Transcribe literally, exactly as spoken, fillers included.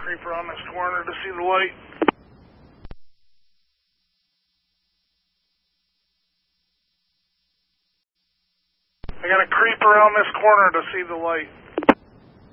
creep around this corner to see the light. I gotta creep around this corner to see the light.